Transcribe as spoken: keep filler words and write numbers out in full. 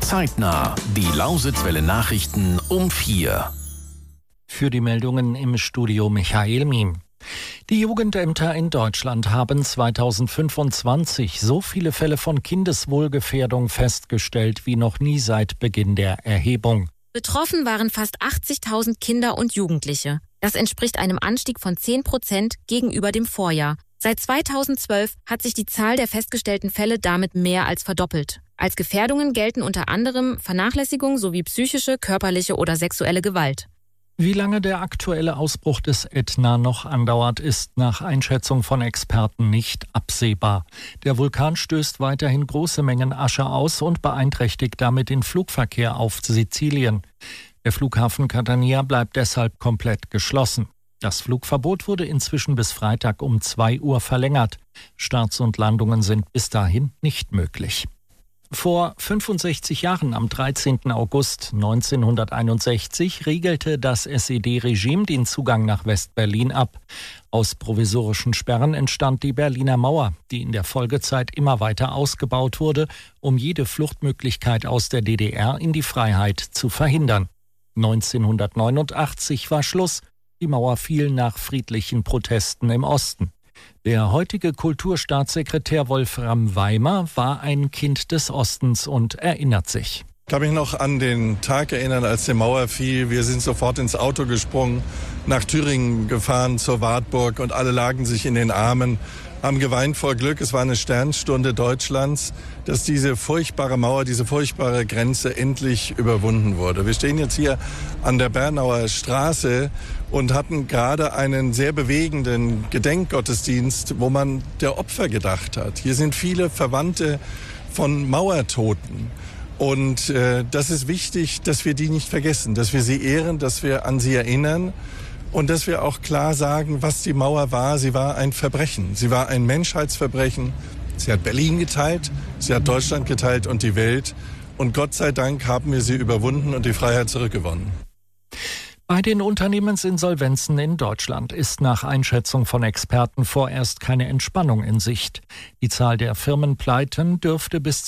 Zeitnah, die Lausitzwelle Nachrichten um vier. Für die Meldungen im Studio Michael Miem. Die Jugendämter in Deutschland haben zweitausendfünfundzwanzig so viele Fälle von Kindeswohlgefährdung festgestellt wie noch nie seit Beginn der Erhebung. Betroffen waren fast achtzigtausend Kinder und Jugendliche. Das entspricht einem Anstieg von zehn Prozent gegenüber dem Vorjahr. Seit zweitausendzwölf hat sich die Zahl der festgestellten Fälle damit mehr als verdoppelt. Als Gefährdungen gelten unter anderem Vernachlässigung sowie psychische, körperliche oder sexuelle Gewalt. Wie lange der aktuelle Ausbruch des Ätna noch andauert, ist nach Einschätzung von Experten nicht absehbar. Der Vulkan stößt weiterhin große Mengen Asche aus und beeinträchtigt damit den Flugverkehr auf Sizilien. Der Flughafen Catania bleibt deshalb komplett geschlossen. Das Flugverbot wurde inzwischen bis Freitag um zwei Uhr verlängert. Starts und Landungen sind bis dahin nicht möglich. Vor fünfundsechzig Jahren, am dreizehnten August neunzehnhunderteinundsechzig, riegelte das S E D-Regime den Zugang nach West-Berlin ab. Aus provisorischen Sperren entstand die Berliner Mauer, die in der Folgezeit immer weiter ausgebaut wurde, um jede Fluchtmöglichkeit aus der D D R in die Freiheit zu verhindern. neunzehnhundertneunundachtzig war Schluss. Die Mauer fiel nach friedlichen Protesten im Osten. Der heutige Kulturstaatssekretär Wolfram Weimer war ein Kind des Ostens und erinnert sich. Ich kann mich noch an den Tag erinnern, als die Mauer fiel. Wir sind sofort ins Auto gesprungen, nach Thüringen gefahren zur Wartburg und alle lagen sich in den Armen, haben geweint vor Glück. Es war eine Sternstunde Deutschlands, dass diese furchtbare Mauer, diese furchtbare Grenze endlich überwunden wurde. Wir stehen jetzt hier an der Bernauer Straße und hatten gerade einen sehr bewegenden Gedenkgottesdienst, wo man der Opfer gedacht hat. Hier sind viele Verwandte von Mauertoten. Und äh, das ist wichtig, dass wir die nicht vergessen, dass wir sie ehren, dass wir an sie erinnern. Und dass wir auch klar sagen, was die Mauer war. Sie war ein Verbrechen. Sie war ein Menschheitsverbrechen. Sie hat Berlin geteilt, sie hat Deutschland geteilt und die Welt. Und Gott sei Dank haben wir sie überwunden und die Freiheit zurückgewonnen. Bei den Unternehmensinsolvenzen in Deutschland ist nach Einschätzung von Experten vorerst keine Entspannung in Sicht. Die Zahl der Firmenpleiten dürfte bis